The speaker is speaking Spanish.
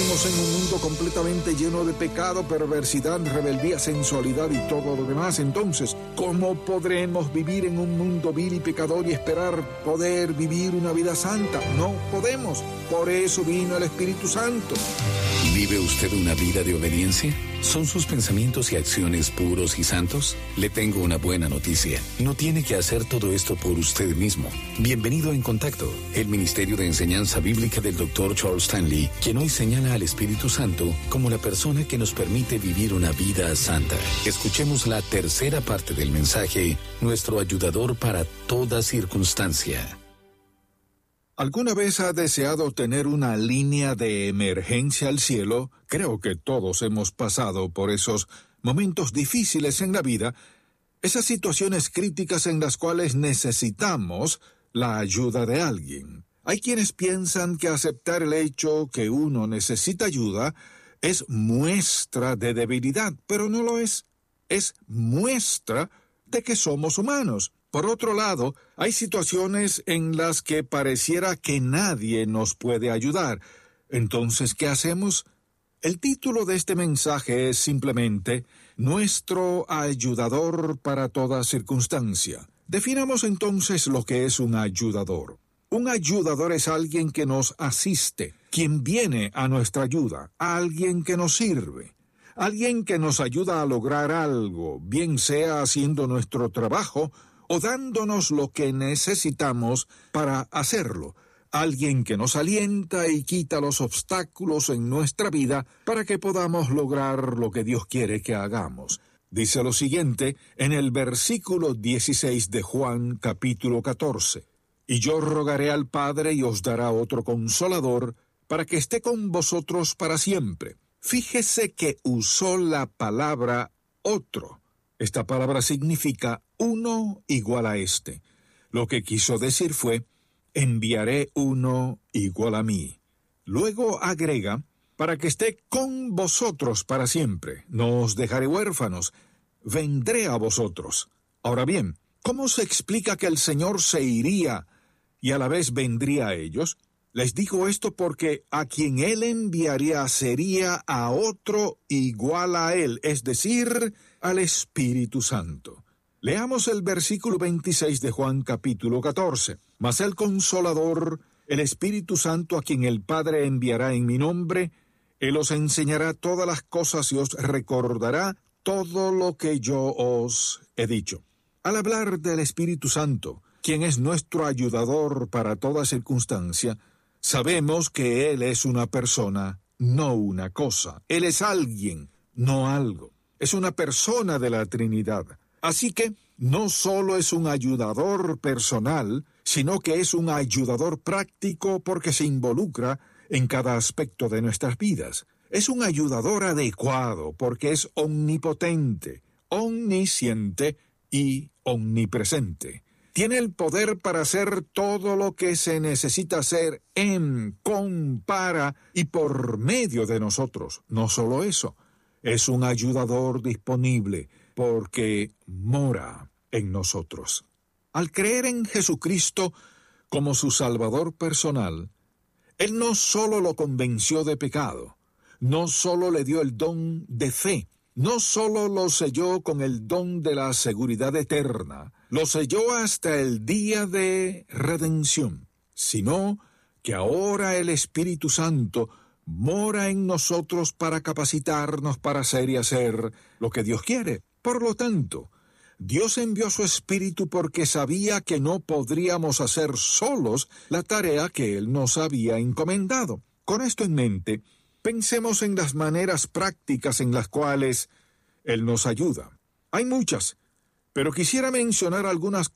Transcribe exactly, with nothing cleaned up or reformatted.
Vivimos en un mundo completamente lleno de pecado, perversidad, rebeldía, sensualidad y todo lo demás. Entonces, ¿cómo podremos vivir en un mundo vil y pecador y esperar poder vivir una vida santa? No podemos. Por eso vino el Espíritu Santo. ¿Vive usted una vida de obediencia? ¿Son sus pensamientos y acciones puros y santos? Le tengo una buena noticia. No tiene que hacer todo esto por usted mismo. Bienvenido a En Contacto, el Ministerio de Enseñanza Bíblica del doctor Charles Stanley, quien hoy señala al Espíritu Santo como la persona que nos permite vivir una vida santa. Escuchemos la tercera parte del mensaje, nuestro ayudador para toda circunstancia. ¿Alguna vez ha deseado tener una línea de emergencia al cielo? Creo que todos hemos pasado por esos momentos difíciles en la vida, esas situaciones críticas en las cuales necesitamos la ayuda de alguien. Hay quienes piensan que aceptar el hecho que uno necesita ayuda es muestra de debilidad, pero no lo es. Es muestra de que somos humanos. Por otro lado, hay situaciones en las que pareciera que nadie nos puede ayudar. Entonces, ¿qué hacemos? El título de este mensaje es simplemente Nuestro ayudador para toda circunstancia. Definamos entonces lo que es un ayudador. Un ayudador es alguien que nos asiste, quien viene a nuestra ayuda, alguien que nos sirve, alguien que nos ayuda a lograr algo, bien sea haciendo nuestro trabajo o dándonos lo que necesitamos para hacerlo. Alguien que nos alienta y quita los obstáculos en nuestra vida para que podamos lograr lo que Dios quiere que hagamos. Dice lo siguiente en el versículo dieciséis de Juan capítulo catorce. Y yo rogaré al Padre y os dará otro consolador para que esté con vosotros para siempre. Fíjese que usó la palabra otro. Esta palabra significa uno igual a este. Lo que quiso decir fue, enviaré uno igual a mí. Luego agrega, para que esté con vosotros para siempre. No os dejaré huérfanos, vendré a vosotros. Ahora bien, ¿cómo se explica que el Señor se iría y a la vez vendría a ellos? Les digo esto porque a quien Él enviaría sería a otro igual a Él, es decir, al Espíritu Santo. Leamos el versículo veintiséis de Juan capítulo catorce. Mas el Consolador, el Espíritu Santo, a quien el Padre enviará en mi nombre, Él os enseñará todas las cosas y os recordará todo lo que yo os he dicho. Al hablar del Espíritu Santo, quien es nuestro ayudador para toda circunstancia, sabemos que Él es una persona, no una cosa. Él es alguien, no algo. Es una persona de la Trinidad. Así que no solo es un ayudador personal, sino que es un ayudador práctico porque se involucra en cada aspecto de nuestras vidas. Es un ayudador adecuado porque es omnipotente, omnisciente y omnipresente. Tiene el poder para hacer todo lo que se necesita hacer en, con, para y por medio de nosotros. No solo eso, es un ayudador disponible porque mora en nosotros. Al creer en Jesucristo como su Salvador personal, Él no solo lo convenció de pecado, no solo le dio el don de fe, no solo lo selló con el don de la seguridad eterna, lo selló hasta el día de redención, sino que ahora el Espíritu Santo mora en nosotros para capacitarnos para hacer y hacer lo que Dios quiere. Por lo tanto, Dios envió a su Espíritu porque sabía que no podríamos hacer solos la tarea que Él nos había encomendado. Con esto en mente, pensemos en las maneras prácticas en las cuales Él nos ayuda. Hay muchas, pero quisiera mencionar algunas